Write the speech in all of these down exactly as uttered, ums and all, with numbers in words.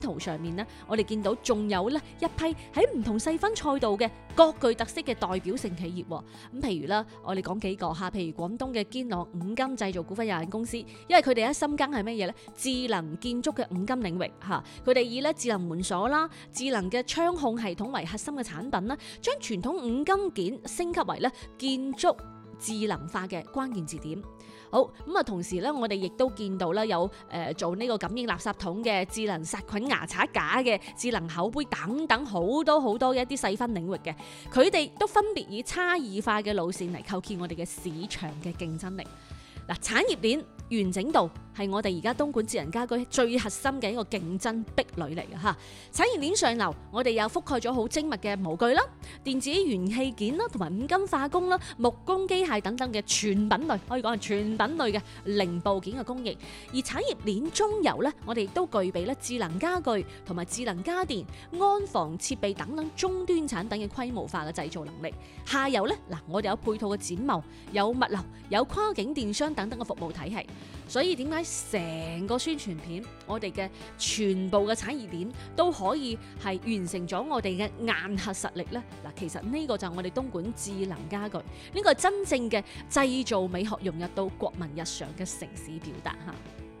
圖上面呢，我哋見到仲有咧一批喺唔同細分賽道嘅各具特色嘅代表性企業。咁譬如啦，我哋講幾個嚇，譬如廣東嘅堅朗五金製造股份有限公司，因為佢哋一深耕係乜嘢咧？智能建築嘅五金領域嚇，佢哋以咧智能門鎖啦、智能嘅窗控系統為核心嘅產品啦，將傳統五金件升級為咧建築智能化嘅關鍵字點。好咁啊，同時咧，我哋亦都見到啦，有誒做呢個感應垃圾桶嘅、智能殺菌牙刷架嘅、智能口杯等等好多好多嘅一啲細分領域嘅，佢哋都分別以差異化嘅路線嚟構建我哋嘅市場嘅競爭力。嗱，產業鏈完整度係我哋而家東莞智能家居最核心嘅一個競爭壁壘嚟嘅嚇。產業鏈上游，我哋又覆蓋咗好精密嘅模具啦、電子元器件啦、同埋五金化工啦、木工機械等等嘅全品類，可以講係全品類嘅零部件嘅供應。而產業鏈中游咧，我哋亦都具備咧智能家具同埋智能家電、安防設備等等終端產品嘅規模化嘅製造能力。下游咧，嗱，我哋有配套嘅展貿、有物流、有跨境電商等等嘅服務體系。所以點解成個宣傳片，我哋嘅全部嘅產業鏈都可以係完成咗我哋嘅硬核實力呢？嗱，其實呢個就係我哋東莞智能家居，呢個係真正嘅製造美學融入到國民日常嘅城市表達嚇。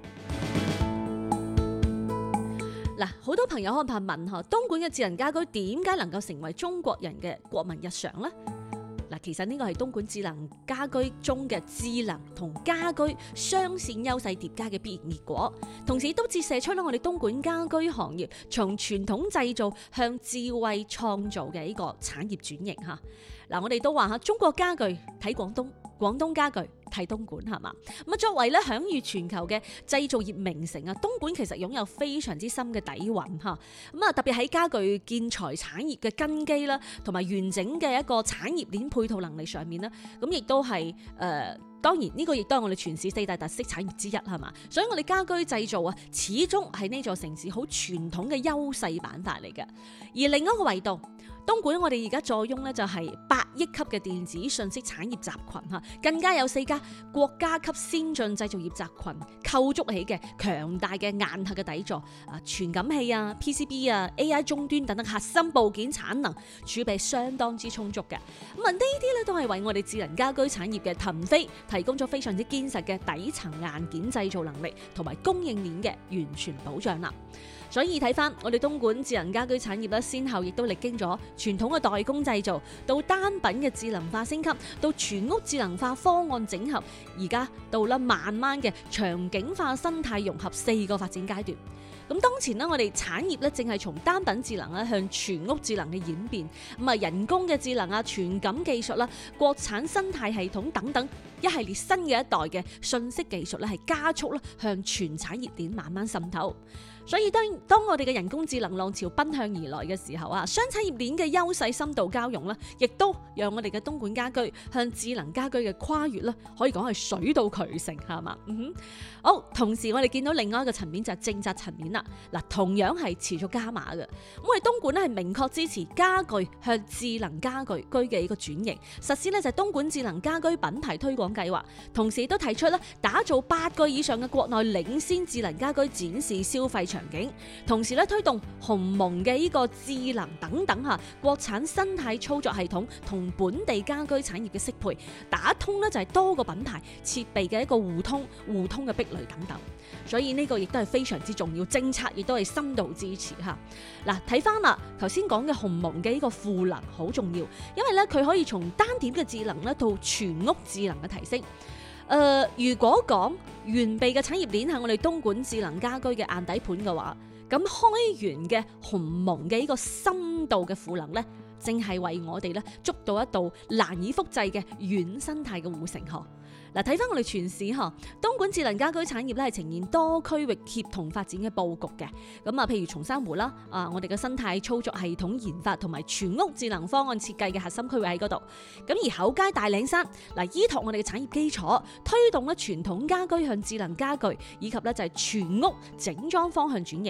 嗱，好多朋友可能問嚇，東莞嘅智能家居點解能夠成為中國人嘅國民日常呢？嗱，其實呢個係東莞智能家居中嘅智能同家居雙線優勢疊加嘅必然結果，同時都折射出啦我哋東莞家居行業從傳統製造向智慧創造嘅呢個產業轉型嚇。嗱，我哋都話嚇，中國家具睇廣東，廣東家具睇東莞係嘛？咁啊，作為咧享譽全球嘅製造業名城啊，東莞其實擁有非常之深嘅底蘊嚇。咁啊，特別喺家具建材產業嘅根基啦，同埋完整嘅一個產業鏈配套能力上面咧，咁亦都係誒。呃當然呢個亦都係我哋全市四大特色產業之一係嘛，所以我哋家居製造啊，始終係呢座城市好傳統嘅優勢板塊嚟嘅。而另一個維度，東莞我哋而家坐擁咧就係百億級嘅電子信息產業集群嚇，更加有四家國家級先進製造業集群構築起嘅強大嘅硬核嘅底座啊，傳感器啊、P C B 啊、A I 終端等等核心部件產能儲備相當之充足嘅。咁啊，呢啲咧都係為我哋智能家居產業嘅騰飛提供咗非常之堅實嘅底層硬件製造能力同埋供應鏈嘅完全保障啦。所以睇翻我哋東莞智能家居產業咧，先後亦都歷經咗傳統嘅代工製造，到單品嘅智能化升級，到全屋智能化方案整合，而家到啦慢慢嘅場景化生態融合四個發展階段。咁當前呢，我哋產業咧正係從單品智能咧向全屋智能嘅演變，咁啊人工嘅智能啊、傳感技術啦、國產生態系統等等一系列新嘅一代嘅信息技術咧，係加速啦向全產業鏈慢慢滲透。所以當當我哋嘅人工智能浪潮奔向而來嘅時候啊，雙產業鏈嘅優勢深度交融啦，亦都讓我哋嘅東莞家居向智能家居嘅跨越啦，可以講係水到渠成，係嘛？嗯哼，好。同時我哋見到另外一個層面就係政策層面啦。嗱，同樣係持續加碼嘅。咁我哋東莞咧係明確支持家具向智能家居居嘅一個轉型，實施咧就係東莞智能家居品牌推廣計劃，同時都提出咧打造八個以上嘅國內領先智能家居展示消費場景，同時咧推動鴻蒙嘅呢個智能等等吓國產生態操作系統同本地家居產業嘅適配，打通咧就係多個品牌設備嘅一個互通互通嘅壁壘等等。所以呢個亦都係非常之重要，政策亦都係深度支持吓。嗱，睇翻啦，頭先講嘅鴻蒙嘅呢個賦能好重要，因為咧佢可以從單點嘅智能咧到全屋智能嘅提升。誒、呃，如果講完備嘅產業鏈係我哋東莞智能家居嘅硬底盤嘅話，咁開源嘅鴻蒙嘅呢個深度嘅賦能咧，正係為我哋咧捉到一道難以複製嘅軟生態嘅護城河。嗱，睇翻我哋全市呵，東莞智能家居產業咧係呈現多區域協同發展嘅佈局嘅。咁啊，譬如松山湖啦，啊，我哋嘅生態操作系統研發同埋全屋智能方案設計嘅核心區域喺嗰度。咁而厚街大嶺山嗱，依託我哋嘅產業基礎，推動咧傳統家居向智能家居，以及咧就係全屋整裝方向轉型。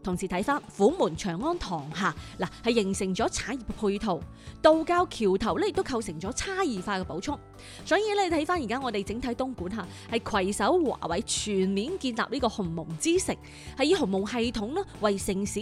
同時睇翻虎門、長安堂下，嗱係形成咗產業配套，道教橋頭咧亦都構成咗差異化嘅補充。所以咧，睇翻而家我哋整體東莞嚇係攜手華為全面建立呢個鴻蒙之城，係以鴻蒙系統咧為城市